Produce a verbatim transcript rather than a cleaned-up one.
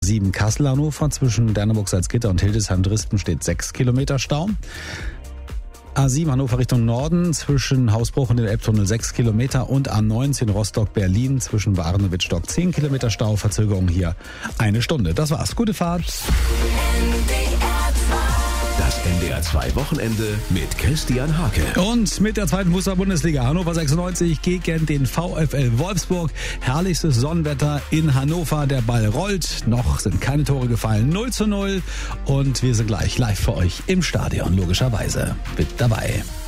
sieben Kassel-Hannover zwischen Derneburg-Salzgitter und Hildesheim-Dresden steht sechs Kilometer Stau. A sieben Hannover Richtung Norden zwischen Hausbruch und dem Elbtunnel sechs Kilometer und A neunzehn Rostock-Berlin zwischen Waren und Wittstock zehn Kilometer Stau, Verzögerung hier eine Stunde. Das war's. Gute Fahrt. Das N D R zwei Wochenende mit Christian Hake. Und mit der zweiten Fußball-Bundesliga Hannover sechsundneunzig gegen den VfL Wolfsburg. Herrlichstes Sonnenwetter in Hannover. Der Ball rollt. Noch sind keine Tore gefallen. null zu null. Und wir sind gleich live für euch im Stadion, logischerweise. Mit dabei.